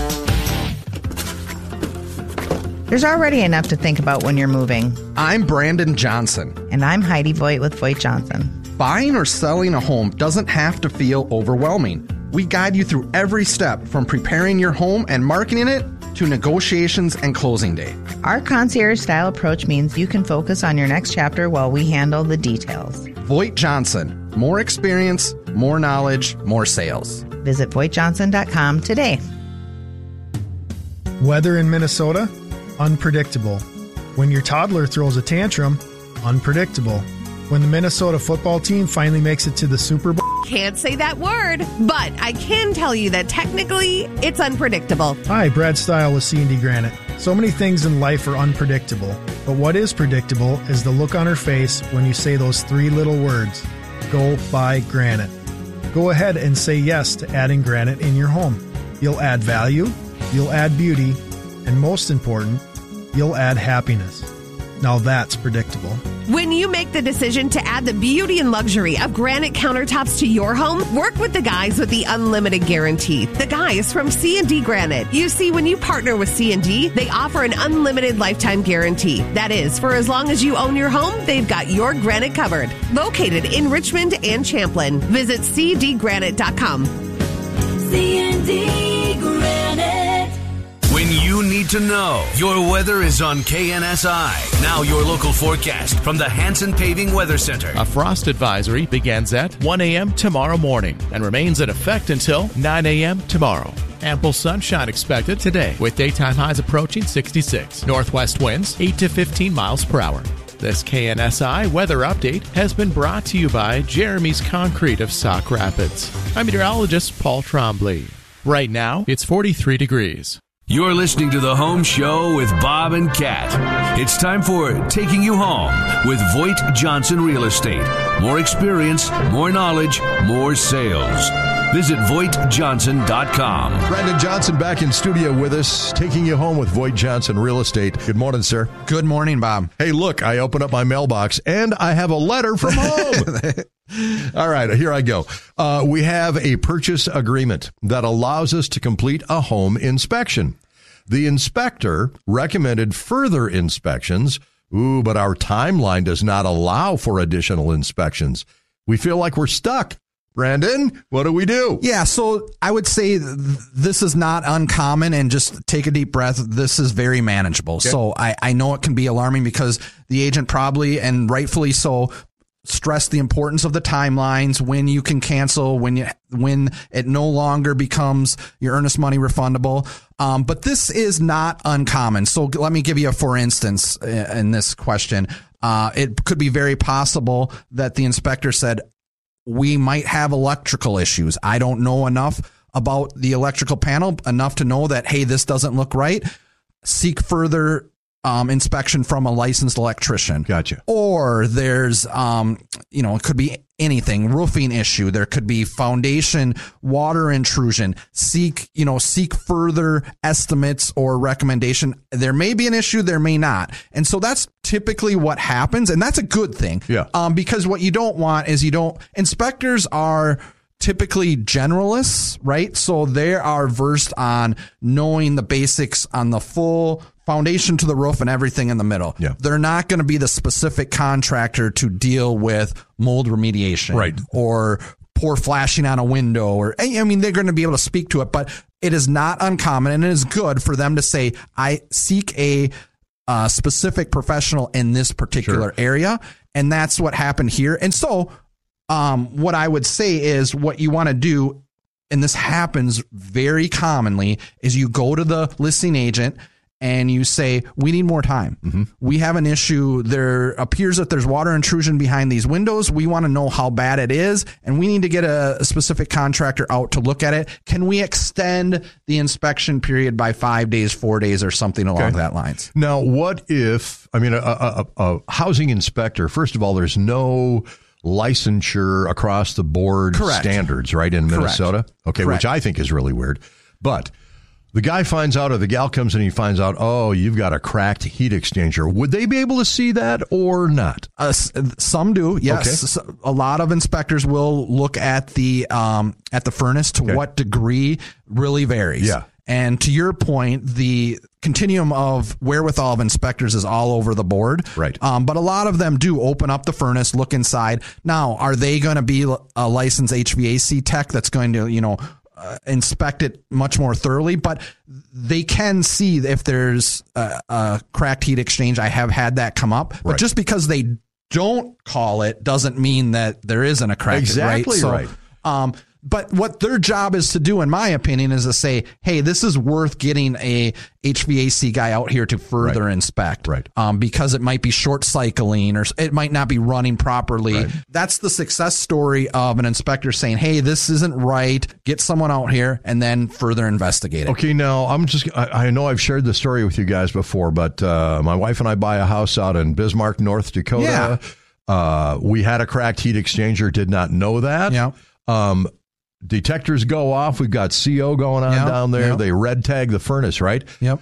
Speaker 11: There's already enough to think about when you're moving.
Speaker 14: I'm Brandon Johnson.
Speaker 11: And I'm Heidi Voigt with Voigt Johnson.
Speaker 14: Buying or selling a home doesn't have to feel overwhelming. We guide you through every step from preparing your home and marketing it to negotiations and closing day.
Speaker 11: Our concierge-style approach means you can focus on your next chapter while we handle the details.
Speaker 14: Voigt Johnson. More experience, more knowledge, more sales.
Speaker 11: Visit voigt johnson dot com today.
Speaker 22: Weather in Minnesota? Unpredictable. When your toddler throws a tantrum? Unpredictable. When the Minnesota football team finally makes it to the Super Bowl?
Speaker 6: Can't say that word, but I can tell you that technically it's unpredictable.
Speaker 22: Hi, Brad Stile with C and D Granite. So many things in life are unpredictable, but what is predictable is the look on her face when you say those three little words, go buy granite. Go ahead and say yes to adding granite in your home. You'll add value, you'll add beauty, and most important, you'll add happiness. Now that's predictable.
Speaker 6: When you make the decision to add the beauty and luxury of granite countertops to your home, work with the guys with the unlimited guarantee. The guys from C and D Granite. You see, when you partner with C and D, they offer an unlimited lifetime guarantee. That is, for as long as you own your home, they've got your granite covered. Located in Richmond and Champlin. Visit c d granite dot com.
Speaker 21: C and D Granite.
Speaker 1: When you need to know, your weather is on K N S I. Now your local forecast from the Hanson Paving Weather Center.
Speaker 5: A frost advisory begins at one a.m. tomorrow morning and remains in effect until nine a.m. tomorrow. Ample sunshine expected today with daytime highs approaching sixty-six. Northwest winds eight to fifteen miles per hour. This K N S I weather update has been brought to you by Jeremy's Concrete of Sauk Rapids. I'm meteorologist Paul Trombley. Right now, it's forty-three degrees.
Speaker 1: You're listening to The Home Show with Bob and Kat. It's time for Taking You Home with Voigt Johnson Real Estate. More experience, more knowledge, more sales. Visit voigt johnson dot com.
Speaker 7: Brandon Johnson back in studio with us, taking you home with Voigt Johnson Real Estate. Good morning, sir.
Speaker 14: Good morning, Bob.
Speaker 7: Hey, look, I open up my mailbox and I have a letter from home. All right, here I go. Uh, we have a purchase agreement that allows us to complete a home inspection. The inspector recommended further inspections. Ooh, but our timeline does not allow for additional inspections. We feel like we're stuck. Brandon, what do we do?
Speaker 14: Yeah, so I would say th- this is not uncommon, and just take a deep breath. This is very manageable. Okay. So I, I know it can be alarming because the agent probably, and rightfully so, stress the importance of the timelines, when you can cancel, when you when it no longer becomes your earnest money refundable. Um, but this is not uncommon. So let me give you a for instance in this question. Uh, it could be very possible that the inspector said, we might have electrical issues. I don't know enough about the electrical panel, enough to know that, hey, this doesn't look right. Seek further Um, inspection from a licensed electrician.
Speaker 7: Gotcha.
Speaker 14: Or there's, um, you know, it could be anything, roofing issue. There could be foundation, water intrusion. Seek, you know, seek further estimates or recommendation. There may be an issue, there may not. And so that's typically what happens. And that's a good thing.
Speaker 7: Yeah.
Speaker 14: Um, because what you don't want is you don't, inspectors are typically generalists, right? So they are versed on knowing the basics on the full foundation to the roof and everything in the middle.
Speaker 7: Yeah.
Speaker 14: They're not going to be the specific contractor to deal with mold remediation,
Speaker 7: right,
Speaker 14: or poor flashing on a window, or, I mean, they're going to be able to speak to it, but it is not uncommon, and it is good for them to say, I seek a uh, specific professional in this particular
Speaker 7: Sure.
Speaker 14: area. And that's what happened here. And so um, what I would say is what you want to do, and this happens very commonly, is you go to the listing agent and you say, we need more time.
Speaker 7: Mm-hmm.
Speaker 14: We have an issue. There appears that there's water intrusion behind these windows. We want to know how bad it is, and we need to get a, a specific contractor out to look at it. Can we extend the inspection period by five days, four days, or something along
Speaker 7: Okay.
Speaker 14: that lines?
Speaker 7: Now, what if, I mean, a, a, a housing inspector, first of all, there's no licensure across the board
Speaker 14: Correct.
Speaker 7: standards, right, in
Speaker 14: Correct.
Speaker 7: Minnesota? Okay,
Speaker 14: Correct.
Speaker 7: which I think is really weird. But the guy finds out, or the gal comes in and he finds out, oh, you've got a cracked heat exchanger. Would they be able to see that or not?
Speaker 14: Uh, s- some do, yes.
Speaker 7: Okay.
Speaker 14: So a lot of inspectors will look at the um, at the furnace. To
Speaker 7: Okay.
Speaker 14: what degree really varies.
Speaker 7: Yeah.
Speaker 14: And to your point, the continuum of wherewithal of inspectors is all over the board.
Speaker 7: Right.
Speaker 14: Um, but a lot of them do open up the furnace, look inside. Now, are they going to be a licensed H V A C tech that's going to, you know, uh, inspect it much more thoroughly? But they can see if there's a, a cracked heat exchange. I have had that come up. But
Speaker 7: Right.
Speaker 14: just because they don't call it doesn't mean that there isn't a crack.
Speaker 7: Exactly
Speaker 14: right.
Speaker 7: right.
Speaker 14: So, um, but what their job is to do, in my opinion, is to say, hey, this is worth getting a H V A C guy out here to further
Speaker 7: Right.
Speaker 14: inspect.
Speaker 7: Right.
Speaker 14: Um, because it might be short cycling or it might not be running properly.
Speaker 7: Right.
Speaker 14: That's the success story of an inspector saying, hey, this isn't right. Get someone out here and then further investigate it.
Speaker 7: Okay, now I'm just, I, I know I've shared this story with you guys before, but uh, my wife and I buy a house out in Bismarck, North Dakota.
Speaker 14: Yeah.
Speaker 7: Uh, we had a cracked heat exchanger, did not know that.
Speaker 14: Yeah.
Speaker 7: Um, detectors go off. We've got C O going on
Speaker 14: Yeah,
Speaker 7: down there.
Speaker 14: yeah.
Speaker 7: They red tag the furnace, right?
Speaker 14: Yep.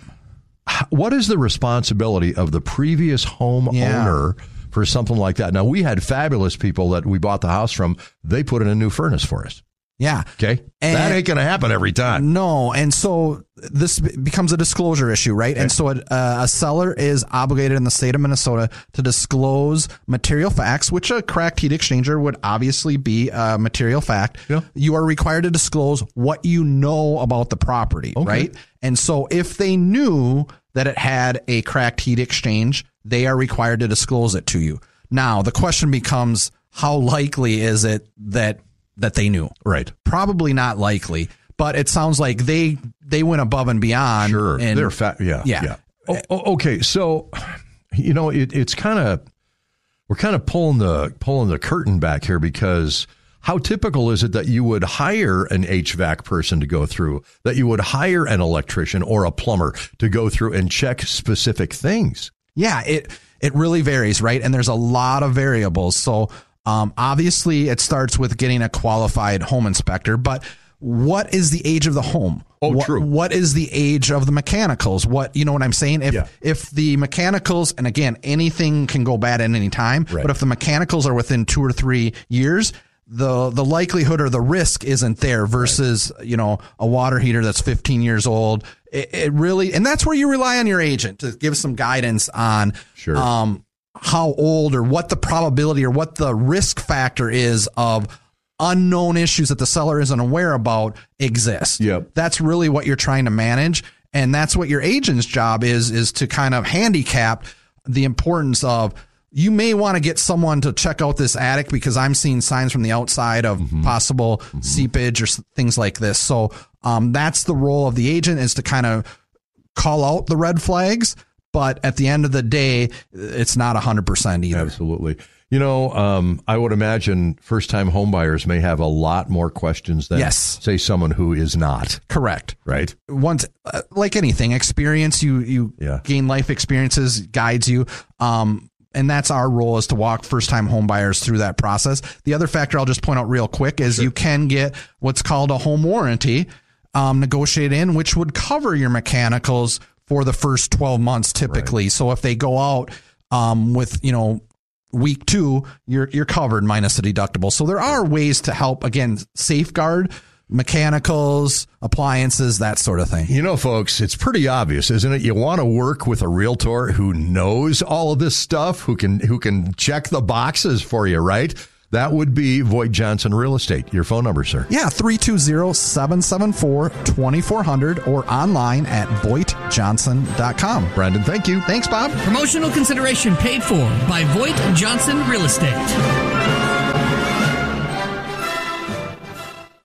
Speaker 7: What is the responsibility of the previous homeowner
Speaker 14: Yeah.
Speaker 7: for something like that? Now, we had fabulous people that we bought the house from. They put in a new furnace for us.
Speaker 14: Yeah.
Speaker 7: Okay.
Speaker 14: And-
Speaker 7: that ain't going to happen every time.
Speaker 14: No. And so this be- becomes a disclosure issue, right? And so it, uh, a seller is obligated in the state of Minnesota to disclose material facts, which a cracked heat exchanger would obviously be a material fact.
Speaker 7: Yeah.
Speaker 14: You are required to disclose what you know about the property,
Speaker 7: Okay.
Speaker 14: right? And so if they knew that it had a cracked heat exchange, they are required to disclose it to you. Now, the question becomes, how likely is it that that they knew?
Speaker 7: Right.
Speaker 14: Probably not likely, but it sounds like they they went above and beyond.
Speaker 7: Sure.
Speaker 14: And
Speaker 7: They're fat. Yeah.
Speaker 14: Yeah.
Speaker 7: Yeah. O- o- okay. So, you know, it, it's kind of, we're kind of pulling the, pulling the curtain back here, because how typical is it that you would hire an H V A C person to go through, that you would hire an electrician or a plumber to go through and check specific things?
Speaker 14: Yeah, it it really varies, right? And there's a lot of variables. So um, obviously it starts with getting a qualified home inspector, but what is the age of the home?
Speaker 7: Oh,
Speaker 14: what,
Speaker 7: true.
Speaker 14: What is the age of the mechanicals? What, you know what I'm saying? If
Speaker 7: Yeah.
Speaker 14: if the mechanicals, and again, anything can go bad at any time,
Speaker 7: Right.
Speaker 14: but if the mechanicals are within two or three years, the the likelihood or the risk isn't there versus, you know, a water heater that's fifteen years old. It, it really, and that's where you rely on your agent to give some guidance on
Speaker 7: Sure.
Speaker 14: um, how old or what the probability or what the risk factor is of unknown issues that the seller isn't aware about exist.
Speaker 7: Yep.
Speaker 14: That's really what you're trying to manage. And that's what your agent's job is, is to kind of handicap the importance of, you may want to get someone to check out this attic because I'm seeing signs from the outside of
Speaker 7: Mm-hmm.
Speaker 14: possible seepage or s- things like this. So um, that's the role of the agent, is to kind of call out the red flags. But at the end of the day, it's not one hundred percent either.
Speaker 7: Absolutely. You know, um, I would imagine first-time homebuyers may have a lot more questions than,
Speaker 14: Yes.
Speaker 7: say, someone who is not.
Speaker 14: Correct.
Speaker 7: Right?
Speaker 14: Once, uh, like anything, experience, you you
Speaker 7: Yeah.
Speaker 14: gain life experiences, guides you. Um, and that's our role, is to walk first-time home buyers through that process. The other factor I'll just point out real quick is you can get what's called a home warranty um, negotiated in, which would cover your mechanicals for the first twelve months typically. So if they go out um, with, you know, week two, you're you're covered minus the deductible. So there are ways to help, again, safeguard mechanicals, appliances, that sort of thing.
Speaker 7: You know, folks, it's pretty obvious, isn't it? You want to work with a realtor who knows all of this stuff, who can who can check the boxes for you, right? That would be Voigt Johnson Real Estate. Your phone number, sir?
Speaker 14: Yeah, three two zero, seven seven four, two four zero zero or online at voigt johnson dot com.
Speaker 7: Brandon, thank you.
Speaker 14: Thanks, Bob.
Speaker 3: Promotional consideration paid for by Voigt Johnson Real Estate.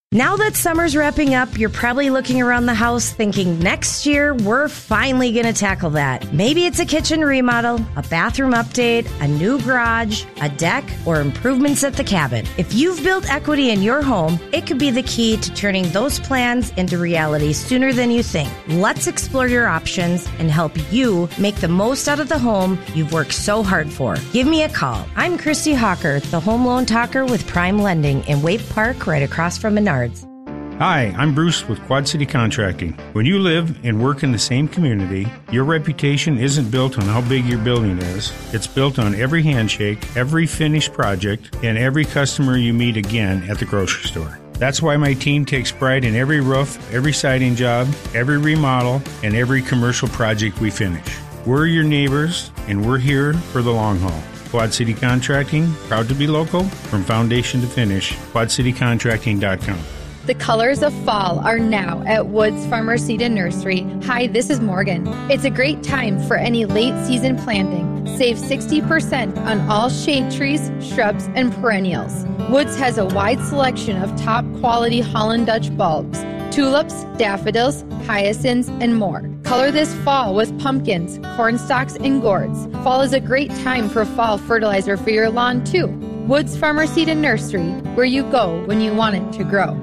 Speaker 17: Now that summer's wrapping up, you're probably looking around the house thinking next year we're finally going to tackle that. Maybe it's a kitchen remodel, a bathroom update, a new garage, a deck, or improvements at the cabin. If you've built equity in your home, it could be the key to turning those plans into reality sooner than you think. Let's explore your options and help you make the most out of the home you've worked so hard for. Give me a call. I'm Christy Hawker, the home loan talker with Prime Lending in Waite Park, right across from Menards.
Speaker 2: Hi, I'm Bruce with Quad City Contracting. When you live and work in the same community, your reputation isn't built on how big your building is. It's built on every handshake, every finished project, and every customer you meet again at the grocery store. That's why my team takes pride in every roof, every siding job, every remodel, and every commercial project we finish. We're your neighbors, and we're here for the long haul. Quad City Contracting, proud to be local, from foundation to finish, quad city contracting dot com.
Speaker 13: The colors of fall are now at Woods Farmer Seed and Nursery. Hi, this is Morgan. It's a great time for any late season planting. Save sixty percent on all shade trees, shrubs, and perennials. Woods has a wide selection of top quality Holland Dutch bulbs, tulips, daffodils, hyacinths, and more. Color this fall with pumpkins, corn stalks, and gourds. Fall is a great time for fall fertilizer for your lawn, too. Woods Farmer Seed and Nursery, where you go when you want it to grow.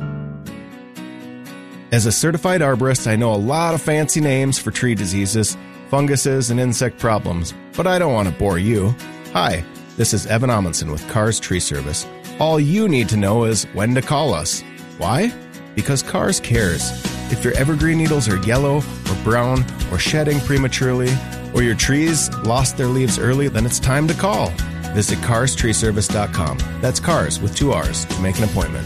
Speaker 16: As a certified arborist, I know a lot of fancy names for tree diseases, funguses, and insect problems, but I don't want to bore you. Hi, this is Evan Amundsen with Cars Tree Service. All you need to know is when to call us. Why? Because Cars cares. If your evergreen needles are yellow or brown or shedding prematurely, or your trees lost their leaves early, then it's time to call. Visit cars tree service dot com. That's cars with two R's to make an appointment.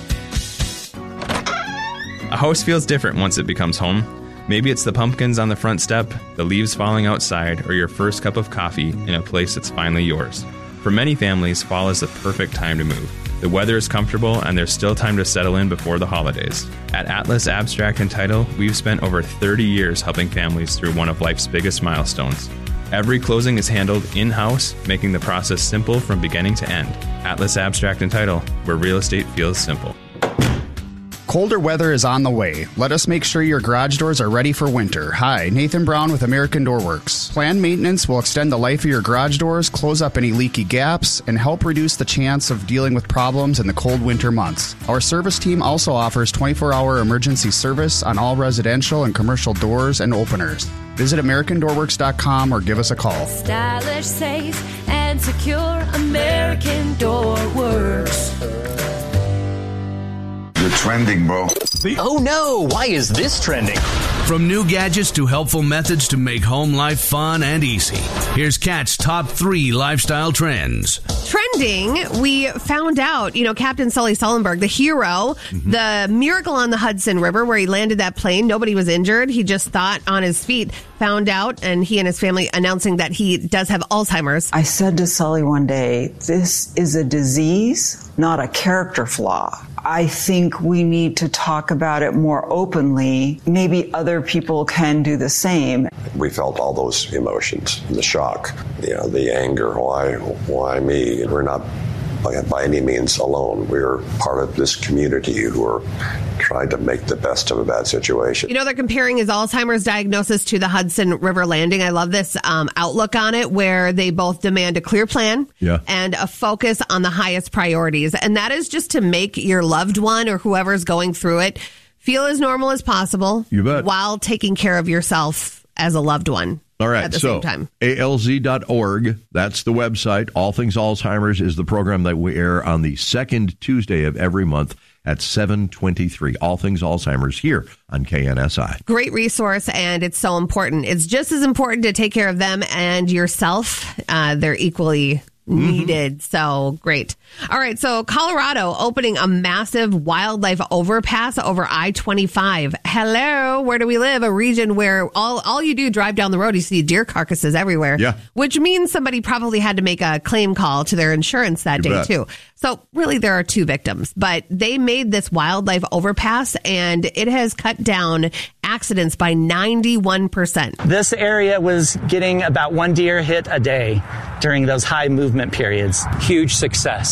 Speaker 4: A house feels different once it becomes home. Maybe it's the pumpkins on the front step, the leaves falling outside, or your first cup of coffee in a place that's finally yours. For many families, fall is the perfect time to move. The weather is comfortable and there's still time to settle in before the holidays. At Atlas Abstract and Title, we've spent over thirty years helping families through one of life's biggest milestones. Every closing is handled in-house, making the process simple from beginning to end. Atlas Abstract and Title, where real estate feels simple.
Speaker 14: Colder weather is on the way. Let us make sure your garage doors are ready for winter. Hi, Nathan Brown with American Door Works. Planned maintenance will extend the life of your garage doors, close up any leaky gaps, and help reduce the chance of dealing with problems in the cold winter months. Our service team also offers twenty-four hour emergency service on all residential and commercial doors and openers. Visit American Door Works dot com or give us a call.
Speaker 15: Stylish, safe, and secure American Door Works.
Speaker 23: You're trending, bro.
Speaker 1: Oh no, why is this trending? From new gadgets to helpful methods to make home life fun and easy. Here's Kat's top three lifestyle trends.
Speaker 6: Trending, we found out, you know, Captain Sully Sullenberg, the hero, mm-hmm. the miracle on the Hudson River where he landed that plane. Nobody was injured. He just thought on his feet, found out, and he and his family announcing that he does have Alzheimer's.
Speaker 24: I said to Sully one day, this is a disease, not a character flaw. I think we need to talk about it more openly. Maybe other people can do the same.
Speaker 25: We felt all those emotions, the shock, you know, the anger. Why, why me? We're not by, by any means alone. We're part of this community who are trying to make the best of a bad situation.
Speaker 6: You know, they're comparing his Alzheimer's diagnosis to the Hudson River landing. I love this um, outlook on it where they both demand a clear plan
Speaker 7: yeah.
Speaker 6: and a focus on the highest priorities. And that is just to make your loved one or whoever's going through it feel as normal as possible
Speaker 7: you bet.
Speaker 6: while taking care of yourself as a loved one.
Speaker 7: All right,
Speaker 6: at the
Speaker 7: so
Speaker 6: same time.
Speaker 7: A L Z dot org, that's the website. All Things Alzheimer's is the program that we air on the second Tuesday of every month at seven twenty-three. All Things Alzheimer's here on K N S I.
Speaker 6: Great resource, and it's so important. It's just as important to take care of them and yourself. Uh, they're equally needed. Mm-hmm. So great. All right. So Colorado opening a massive wildlife overpass over I twenty-five. Hello. Where do we live? A region where all, all you do drive down the road, you see deer carcasses everywhere.
Speaker 7: Yeah.
Speaker 6: Which means somebody probably had to make a claim call to their insurance that
Speaker 7: You
Speaker 6: day
Speaker 7: bet.
Speaker 6: too. So really there are two victims, but they made this wildlife overpass and it has cut down accidents by ninety-one percent.
Speaker 26: This area was getting about one deer hit a day during those high movement periods. Huge success.